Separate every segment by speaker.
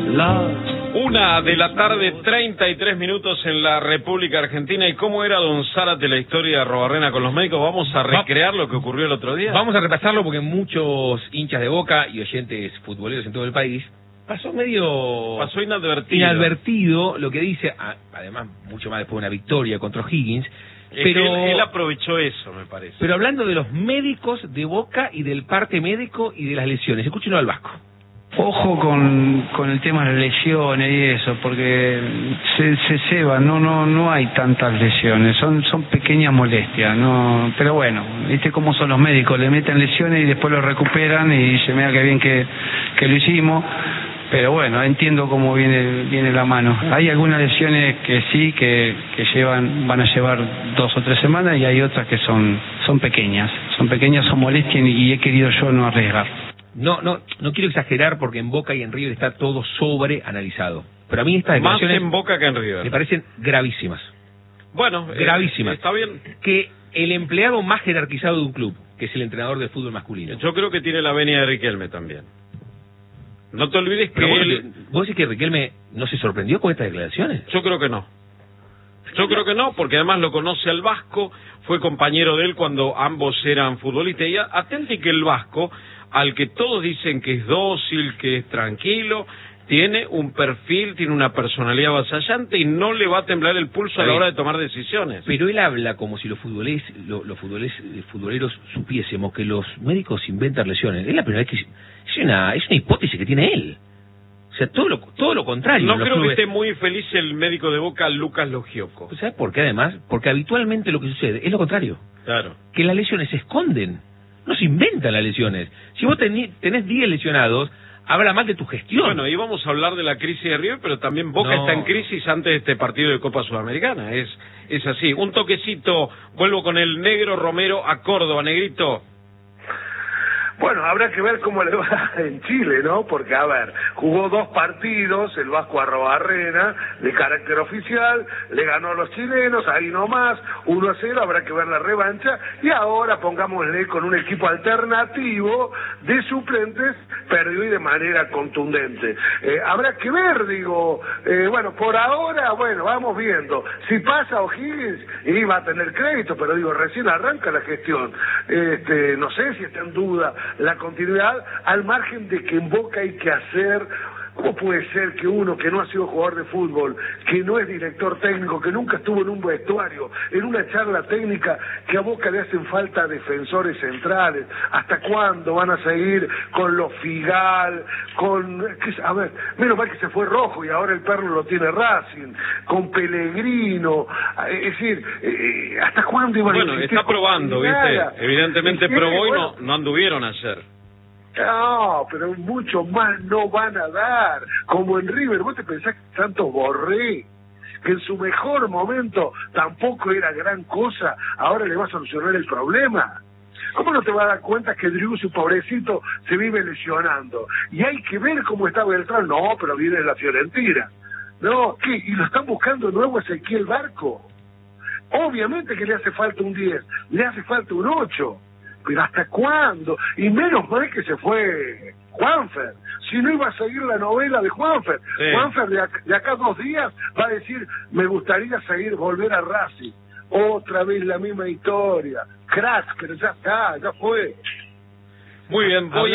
Speaker 1: 1:33 p.m. en la República Argentina. ¿Y cómo era, don Zárate, la historia de Arrobarrena con los médicos? ¿Vamos a recrear lo que ocurrió el otro día?
Speaker 2: Vamos a repasarlo porque muchos hinchas de Boca y oyentes futboleros en todo el país pasó inadvertido lo que dice, además mucho más después de una victoria contra O'Higgins. Pero
Speaker 1: él aprovechó eso, me parece.
Speaker 2: Pero hablando de los médicos de Boca y del parte médico y de las lesiones, escúchenlo al Vasco.
Speaker 3: Ojo con el tema de las lesiones y eso, porque se ceba, no hay tantas lesiones, son pequeñas molestias, no, pero bueno, viste cómo son los médicos, le meten lesiones y después lo recuperan y dice, mira qué bien que lo hicimos, pero bueno, entiendo cómo viene la mano. Hay algunas lesiones que sí, que van a llevar 2 o 3 semanas, y hay otras que son pequeñas, son molestias, y he querido yo no arriesgar.
Speaker 2: No quiero exagerar porque en Boca y en River está todo sobreanalizado. Pero a mí estas declaraciones
Speaker 1: más en Boca que en River
Speaker 2: me parecen gravísimas.
Speaker 1: Bueno,
Speaker 2: gravísimas.
Speaker 1: Está bien.
Speaker 2: Que el empleado más jerarquizado de un club, que es el entrenador de fútbol masculino.
Speaker 1: Yo creo que tiene la venia de Riquelme también. No te olvides que
Speaker 2: ¿Vos decís que Riquelme no se sorprendió con estas declaraciones?
Speaker 1: Yo creo que no. Porque además lo conoce al Vasco, fue compañero de él cuando ambos eran futbolistas. Y atente que el Vasco, al que todos dicen que es dócil, que es tranquilo, tiene un perfil, tiene una personalidad avasallante y no le va a temblar el pulso a la hora de tomar decisiones.
Speaker 2: Pero él habla como si los futboleros supiésemos que los médicos inventan lesiones. Es la primera vez que es una hipótesis que tiene él. O sea, todo lo contrario.
Speaker 1: No creo que esté muy feliz el médico de Boca, Lucas Logioco.
Speaker 2: ¿Sabes por qué además? Porque habitualmente lo que sucede es lo contrario.
Speaker 1: Claro.
Speaker 2: Que las lesiones se esconden. No se inventan las lesiones. Si vos tenés 10 lesionados, habla mal de tu gestión.
Speaker 1: Bueno, íbamos a hablar de la crisis de River, pero también Boca está en crisis antes de este partido de Copa Sudamericana. Es así. Un toquecito, vuelvo con el negro Romero a Córdoba. Negrito.
Speaker 4: Bueno, habrá que ver cómo le va en Chile, ¿no? Porque, a ver, jugó 2 partidos, el Vasco Arrobarrena, de carácter oficial, le ganó a los chilenos, ahí nomás, 1-0, habrá que ver la revancha, y ahora, pongámosle, con un equipo alternativo de suplentes, perdió y de manera contundente. Habrá que ver, bueno, por ahora, bueno, vamos viendo. Si pasa O'Higgins, y va a tener crédito, pero recién arranca la gestión. No sé si está en duda la continuidad, al margen de que en Boca hay que hacer. ¿Cómo puede ser que uno que no ha sido jugador de fútbol, que no es director técnico, que nunca estuvo en un vestuario, en una charla técnica, que a Boca le hacen falta defensores centrales? ¿Hasta cuándo van a seguir con los Figal, a ver, menos mal que se fue Rojo y ahora el perro lo tiene Racing, con Pellegrino? Es decir, ¿hasta cuándo iban a
Speaker 1: Bueno, está probando, ¿viste? Evidentemente probó y no anduvieron ayer.
Speaker 4: No, pero mucho más no van a dar. Como en River, ¿vos te pensás que Santos Borré, que en su mejor momento tampoco era gran cosa, ahora le va a solucionar el problema? ¿Cómo no te vas a dar cuenta que Driussi, pobrecito, se vive lesionando? Y hay que ver cómo está Beltrán. No, pero viene de la Fiorentina. No, ¿qué? ¿Y lo están buscando nuevo a Ezequiel Barco? Obviamente que le hace falta un 10, le hace falta un 8. Pero ¿hasta cuándo? Y menos mal que se fue Juanfer. Si no, iba a seguir la novela de Juanfer. Sí. Juanfer de acá 2 días va a decir, me gustaría volver a Racing. Otra vez la misma historia. Crack, pero ya está, ya fue.
Speaker 1: Muy bien, voy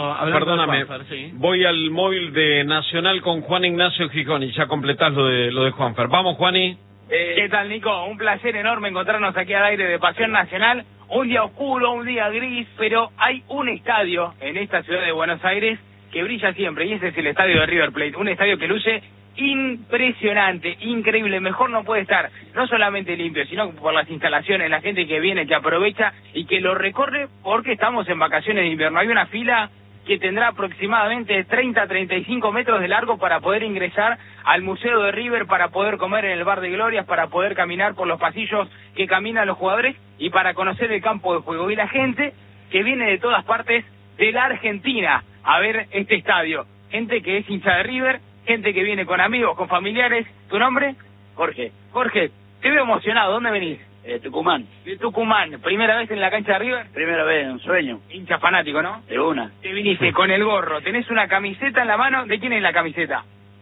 Speaker 1: al móvil de Nacional con Juan Ignacio Gijón y ya completás lo de Juanfer. Vamos, Juani.
Speaker 5: ¿Qué tal, Nico? Un placer enorme encontrarnos aquí al aire de Pasión Nacional. Un día oscuro, un día gris, pero hay un estadio en esta ciudad de Buenos Aires que brilla siempre, y ese es el estadio de River Plate. Un estadio que luce impresionante, increíble, mejor no puede estar, no solamente limpio, sino por las instalaciones, la gente que viene, que aprovecha y que lo recorre porque estamos en vacaciones de invierno. Hay una fila que tendrá aproximadamente 30-35 metros de largo para poder ingresar al Museo de River, para poder comer en el Bar de Glorias, para poder caminar por los pasillos que caminan los jugadores y para conocer el campo de juego. Y la gente que viene de todas partes de la Argentina a ver este estadio, gente que es hincha de River, gente que viene con amigos, con familiares. ¿Tu nombre?
Speaker 6: Jorge.
Speaker 5: Jorge, te veo emocionado, ¿dónde venís?
Speaker 6: Tucumán.
Speaker 5: De Tucumán, ¿primera vez en la cancha de River?
Speaker 6: Primera vez, un sueño.
Speaker 5: Hincha fanático, ¿no?
Speaker 6: De una.
Speaker 5: Te viniste con el gorro, tenés una camiseta en la mano, ¿de quién es la camiseta?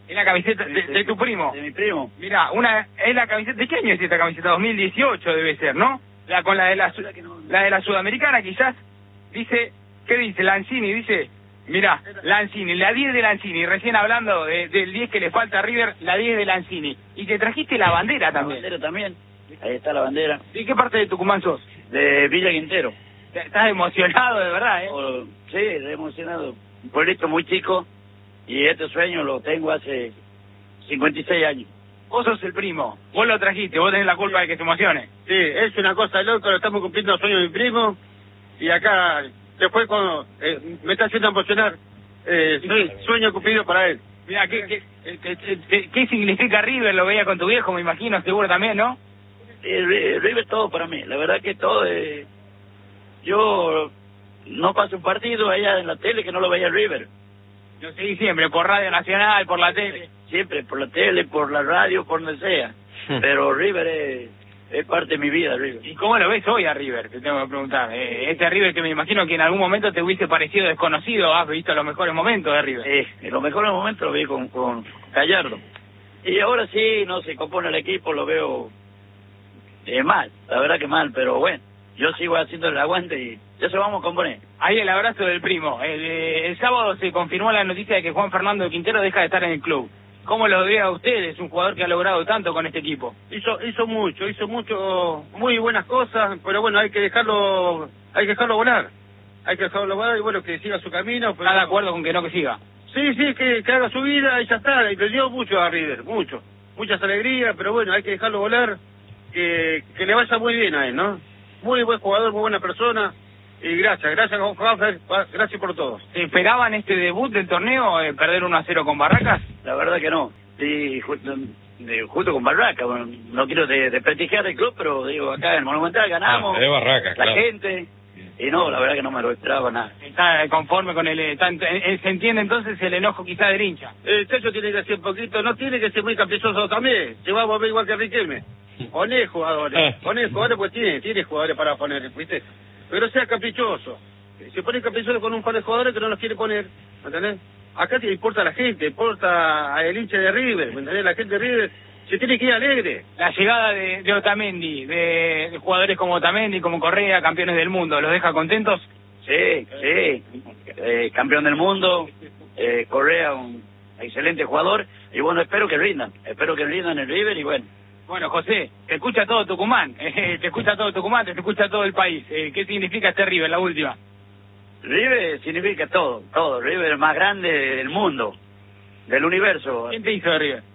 Speaker 5: Es la camiseta de tu primo.
Speaker 6: De mi primo.
Speaker 5: Mira, es la camiseta, ¿de qué año es esta camiseta? 2018 debe ser, ¿no? Con la de la Sudamericana quizás. Dice, ¿qué dice? Lanzini, dice, mira, Lanzini, la 10 de Lanzini, recién hablando del 10 que le falta a River, la 10 de Lanzini. Y te trajiste la bandera también.
Speaker 6: La bandera también. Ahí está la bandera.
Speaker 5: ¿De qué parte de Tucumán sos?
Speaker 6: De Villa Quintero.
Speaker 5: Estás emocionado de verdad, ¿eh?
Speaker 6: Sí, emocionado. Un pueblito muy chico. Y este sueño lo tengo hace 56 años.
Speaker 5: Vos sos el primo, vos lo trajiste, vos tenés la culpa de que se emocione.
Speaker 7: Sí, es una cosa loca, lo estamos cumpliendo el sueño de mi primo. Y acá, después cuando me está haciendo emocionar, sueño cumplido para él.
Speaker 5: Mira, ¿qué significa River? Lo veía con tu viejo, me imagino, seguro también, ¿no?
Speaker 6: River es todo para mí, la verdad que todo. Yo no paso un partido allá en la tele que no lo veía River.
Speaker 5: Lo seguí siempre, por Radio Nacional, por la tele.
Speaker 6: Siempre, por la tele, por la radio, por donde sea. Pero River es parte de mi vida, River.
Speaker 5: ¿Y cómo lo ves hoy a River? Te tengo que preguntar. Este River que me imagino que en algún momento te hubiese parecido desconocido, has visto los mejores momentos de River.
Speaker 6: En los mejores momentos lo vi con Gallardo. Y ahora sí, no se compone el equipo, lo veo mal, la verdad que mal, pero bueno. Yo sigo haciendo el aguante y ya se vamos a componer.
Speaker 5: Ahí el abrazo del primo. El sábado se confirmó la noticia de que Juan Fernando Quintero deja de estar en el club. ¿Cómo lo ve a ustedes, un jugador que ha logrado tanto con este equipo?
Speaker 7: Hizo mucho, muy buenas cosas, pero bueno, hay que dejarlo volar. Hay que dejarlo volar y bueno, que siga su camino.
Speaker 5: ¿Está de acuerdo con que no que siga?
Speaker 7: Sí, que haga su vida y ya está. Y le dio mucho a River, muchas alegrías, pero bueno, hay que dejarlo volar, que le vaya muy bien a él, ¿no? Muy buen jugador, muy buena persona. Y gracias Juanfer, gracias por todo.
Speaker 5: ¿Esperaban este debut del torneo, perder 1-0 con Barracas?
Speaker 6: La verdad que no. Sí, justo con Barracas. Bueno, no quiero desprestigiar el club, pero digo, acá en el Monumental ganamos.
Speaker 1: De Barracas,
Speaker 6: la gente. Y no, la verdad que no me lo esperaba nada.
Speaker 5: ¿Está conforme con se entiende entonces el enojo quizá del hincha?
Speaker 7: El Chacho tiene que ser un poquito, no tiene que ser muy caprichoso también. Se va a volver igual que Riquelme. Poné jugadores, pues tiene jugadores para poner, ¿viste? Pero sea caprichoso. Se pone caprichoso con un par de jugadores que no los quiere poner, ¿me entendés? Acá te importa a la gente, importa al hincha de River, ¿me entendés? La gente de River se tiene que ir alegre.
Speaker 5: La llegada de Otamendi, de jugadores como Otamendi, como Correa, campeones del mundo, ¿los deja contentos?
Speaker 6: Sí, campeón del mundo, Correa, un excelente jugador, y bueno, espero que rindan en el River y bueno.
Speaker 5: Bueno, José, te escucha todo Tucumán, te escucha todo el país. ¿Qué significa este River, la última?
Speaker 6: River significa todo. River es el más grande del mundo, del universo.
Speaker 5: ¿Quién te hizo de River?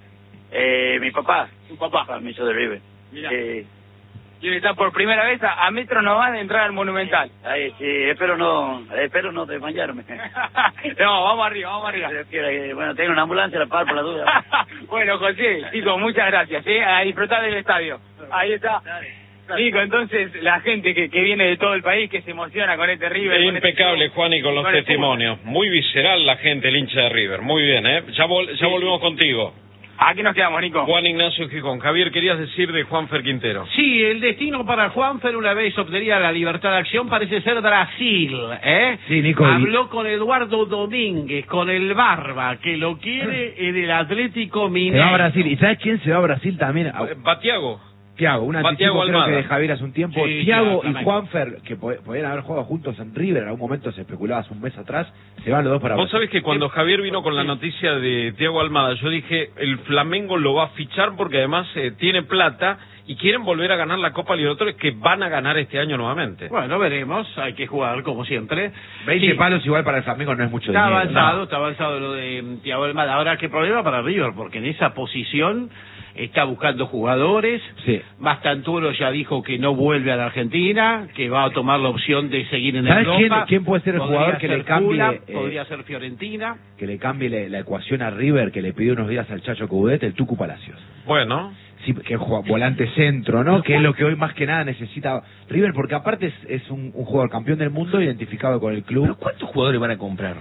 Speaker 6: Mi papá.
Speaker 5: ¿Tu papá?
Speaker 6: Me hizo de River.
Speaker 5: Mirá. Quiere estar por primera vez a metro nomás de entrar al Monumental.
Speaker 6: Ahí sí, espero no desmayarme.
Speaker 5: No, vamos arriba.
Speaker 6: Bueno, tengo una ambulancia a la par por la duda.
Speaker 5: Bueno, José, chicos, muchas gracias, a disfrutar del estadio. Ahí está. Nico, entonces, la gente que viene de todo el país, que se emociona con este River.
Speaker 1: Impecable, Juan, y con los testimonios. Muy visceral la gente, el hincha de River. Muy bien, ¿eh? Ya volvemos contigo.
Speaker 5: Aquí nos quedamos, Nico.
Speaker 1: Juan Ignacio Gijón. Javier, querías decir de Juanfer Quintero.
Speaker 2: Sí, el destino para Juanfer, una vez obtenida la libertad de acción, parece ser Brasil, ¿eh?
Speaker 8: Sí, Nico.
Speaker 2: Habló con Eduardo Domínguez, con el Barba, que lo quiere en el Atlético Mineiro.
Speaker 8: Se va a Brasil. ¿Y sabes quién se va a Brasil también?
Speaker 1: Batiago.
Speaker 8: Tiago, un anticipo creo que de Javier hace un tiempo.
Speaker 2: Sí,
Speaker 8: Tiago
Speaker 2: claro,
Speaker 8: y Juanfer, que podían haber jugado juntos en River, en algún momento se especulaba hace un mes atrás, se van los dos para
Speaker 1: Vos sabés que cuando Javier vino con la noticia de Thiago Almada, yo dije, el Flamengo lo va a fichar porque además tiene plata y quieren volver a ganar la Copa Libertadores, que van a ganar este año nuevamente.
Speaker 2: Bueno, veremos, hay que jugar como siempre.
Speaker 8: 20 palos igual para el Flamengo no es mucho
Speaker 2: Está
Speaker 8: dinero.
Speaker 2: Está avanzado lo de Thiago Almada. Ahora, ¿qué problema para River? Porque en esa posición está buscando jugadores.
Speaker 8: Sí.
Speaker 2: Bastanturo ya dijo que no vuelve a la Argentina, que va a tomar la opción de seguir en
Speaker 8: ¿Sabes
Speaker 2: Europa.
Speaker 8: quién puede ser el jugador que le cambie?
Speaker 2: Podría ser Fiorentina.
Speaker 8: Que le cambie la ecuación a River, que le pidió unos días al Chacho Coudet, el Tucu Palacios.
Speaker 1: Bueno.
Speaker 8: Sí, que juega volante centro, ¿no? Que es lo que hoy más que nada necesita River, porque aparte es un jugador campeón del mundo identificado con el club.
Speaker 2: ¿Pero cuántos jugadores van a comprar?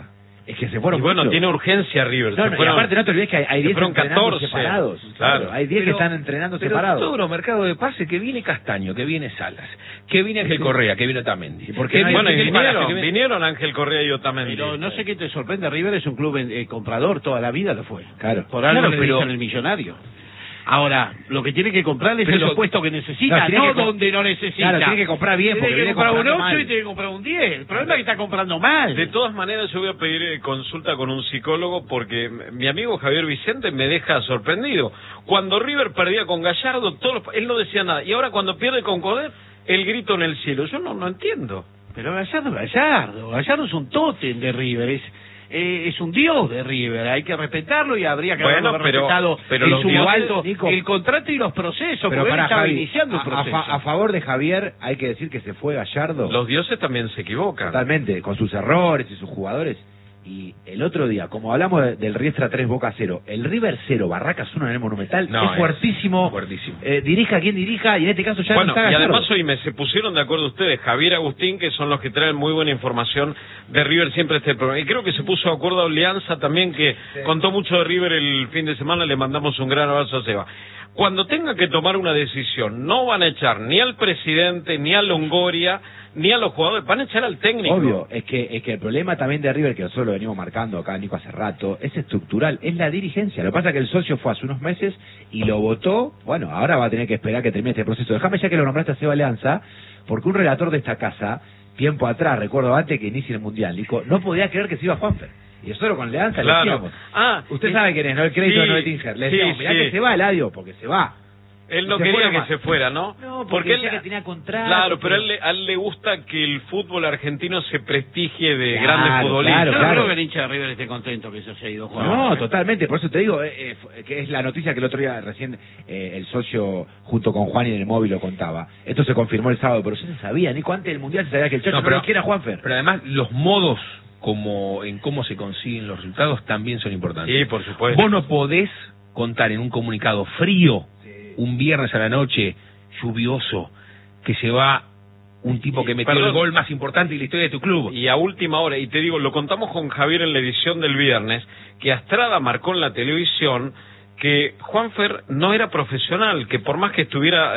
Speaker 8: Es que se fueron
Speaker 1: Y bueno,
Speaker 8: mucho.
Speaker 1: tiene urgencia River.
Speaker 8: No,
Speaker 1: se
Speaker 8: no,
Speaker 1: fueron,
Speaker 8: y aparte no te olvides que hay 10
Speaker 1: fueron
Speaker 8: entrenando
Speaker 1: 14
Speaker 8: separados.
Speaker 1: Claro.
Speaker 8: Hay 10 que están entrenando
Speaker 2: pero
Speaker 8: separados.
Speaker 2: todos los mercados de pase, que viene Castaño, que viene Salas, que viene Ángel Correa, que viene Otamendi.
Speaker 8: ¿Y por qué
Speaker 2: que
Speaker 8: no hay-
Speaker 1: Bueno, y
Speaker 2: viene Palacio, que viene-
Speaker 1: vinieron Ángel Correa y Otamendi.
Speaker 9: Pero no sé qué te sorprende, River es un club comprador, toda la vida lo fue.
Speaker 8: Claro.
Speaker 9: Por algo
Speaker 2: Claro,
Speaker 9: le
Speaker 2: pero-
Speaker 9: dicen el millonario. Ahora, lo que tiene que comprar es
Speaker 2: Pero
Speaker 9: en los
Speaker 2: eso-
Speaker 9: puestos que necesita,
Speaker 8: No, tiene
Speaker 9: no
Speaker 8: que com-
Speaker 9: donde no necesita.
Speaker 8: Claro, tiene que comprar bien, porque
Speaker 9: Tiene que
Speaker 8: viene
Speaker 9: comprar un
Speaker 8: comprando
Speaker 9: 8
Speaker 8: mal.
Speaker 9: y tiene que comprar un 10. El problema es que está comprando mal.
Speaker 1: De todas maneras, yo voy a pedir consulta con un psicólogo porque mi amigo Javier Vicente me deja sorprendido. Cuando River perdía con Gallardo, él no decía nada. Y ahora cuando pierde con Codet, el grito en el cielo. Yo no entiendo.
Speaker 9: Pero Gallardo es un tótem de River, es un dios de River, hay que respetarlo y habría que
Speaker 1: Bueno,
Speaker 9: haberlo
Speaker 1: pero-
Speaker 9: respetado
Speaker 1: pero
Speaker 9: en
Speaker 1: los
Speaker 9: su
Speaker 1: dioses,
Speaker 9: momento,
Speaker 8: Nico,
Speaker 9: el contrato y los procesos,
Speaker 8: Pero
Speaker 9: porque él
Speaker 8: para
Speaker 9: estaba
Speaker 8: Javi,
Speaker 9: iniciando el proceso.
Speaker 8: a favor de Javier hay que decir que se fue Gallardo.
Speaker 1: Los dioses también se equivocan.
Speaker 8: Totalmente, con sus errores y sus jugadores. Y el otro día, como hablamos del Riestra 3 Boca 0, el River 0 Barracas 1 en el Monumental
Speaker 2: No,
Speaker 8: es fuertísimo.
Speaker 2: fuertísimo.
Speaker 8: Dirija quien dirija, y en este caso ya no
Speaker 1: Bueno,
Speaker 8: está
Speaker 1: y
Speaker 8: Gallardo.
Speaker 1: además hoy se pusieron de acuerdo ustedes, Javier Agustín, que son los que traen muy buena información de River siempre este programa. Y creo que se puso de acuerdo a Alianza también, que contó mucho de River el fin de semana, le mandamos un gran abrazo a Seba. Cuando tenga que tomar una decisión, no van a echar ni al presidente, ni a Longoria, ni a los jugadores, van a echar al técnico.
Speaker 8: Obvio, es que el problema también de River, que nosotros lo venimos marcando acá, Nico, hace rato, es estructural, es la dirigencia. Lo que pasa es que el socio fue hace unos meses y lo votó. Bueno, ahora va a tener que esperar que termine este proceso. Déjame ya que lo nombraste a Seba Alianza, porque un relator de esta casa, tiempo atrás, recuerdo antes que inicie el Mundial, Nico, no podía creer que se iba Juanfer. Y nosotros con Alianza
Speaker 1: Claro.
Speaker 8: le decíamos,
Speaker 1: Usted
Speaker 8: usted sabe quién es, ¿no? El crédito
Speaker 1: Sí,
Speaker 8: de Noel Tinger. Le decíamos,
Speaker 1: sí,
Speaker 8: mirá
Speaker 1: sí.
Speaker 8: que se va Eladio, porque se va.
Speaker 1: Él no
Speaker 8: Se
Speaker 1: quería
Speaker 8: fuera
Speaker 1: que
Speaker 8: más.
Speaker 1: se fuera, ¿no?
Speaker 8: No, porque
Speaker 1: él
Speaker 8: decía que tenía contrato.
Speaker 1: Claro, pero
Speaker 8: que-
Speaker 1: a él le gusta que el fútbol argentino se prestigie de
Speaker 8: Claro,
Speaker 1: grandes futbolistas.
Speaker 9: Yo no
Speaker 8: claro.
Speaker 9: creo que el hincha de River esté contento que eso se haya ido Juan.
Speaker 8: No, totalmente, por eso te digo que es la noticia que el otro día recién el socio junto con Juan y en el móvil lo contaba. Esto se confirmó el sábado, pero ya se sabía, Nico, antes del Mundial se sabía que el Chocho no lo quiera Juanfer.
Speaker 2: Pero además, los modos en cómo se consiguen los resultados también son importantes.
Speaker 1: Sí, por supuesto.
Speaker 2: Vos no podés contar en un comunicado frío, un viernes a la noche, lluvioso, que se va un tipo que metió
Speaker 1: Perdón.
Speaker 2: el gol más importante de la historia de tu club.
Speaker 1: Y a última hora, y te digo, lo contamos con Javier en la edición del viernes, que Astrada marcó en la televisión que Juanfer no era profesional, que por más que tuviera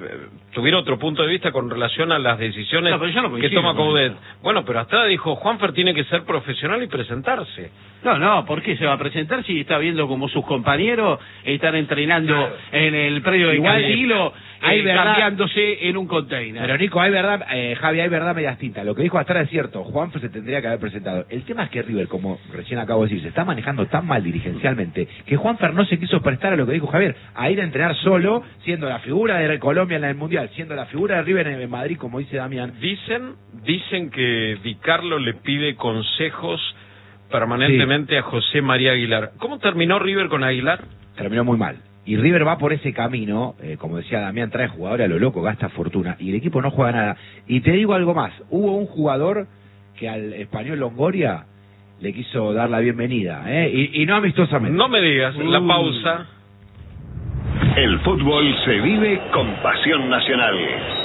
Speaker 1: otro punto de vista con relación a las decisiones
Speaker 9: No, pero yo no
Speaker 1: que
Speaker 9: coincido
Speaker 1: toma
Speaker 9: con
Speaker 1: Coudet.
Speaker 9: eso.
Speaker 1: Bueno, pero Astrada dijo, Juanfer tiene que ser profesional y presentarse.
Speaker 9: No, ¿por qué se va a presentar si está viendo como sus compañeros están entrenando en el predio de
Speaker 8: Igual,
Speaker 9: Castillo,
Speaker 8: hay verdad.
Speaker 9: cambiándose en un container?
Speaker 8: Pero Nico, hay verdad, Javi, hay verdad medias tintas. Lo que dijo Astrada es cierto, Juanfer se tendría que haber presentado. El tema es que River, como recién acabo de decir, se está manejando tan mal dirigencialmente que Juanfer no se quiso prestar a lo que dijo Javier, a ir a entrenar solo, siendo la figura de Colombia en el Mundial, siendo la figura de River en Madrid, como dice Damián.
Speaker 1: Dicen que Di Carlo le pide consejos permanentemente a José María Aguilar. ¿Cómo terminó River con Aguilar?
Speaker 8: Terminó muy mal. Y River va por ese camino, como decía Damián, trae jugadores a lo loco, gasta fortuna, y el equipo no juega nada. Y te digo algo más, hubo un jugador que al español Longoria le quiso dar la bienvenida, y no amistosamente.
Speaker 1: No me digas, la pausa.
Speaker 10: El fútbol se vive con pasión nacional.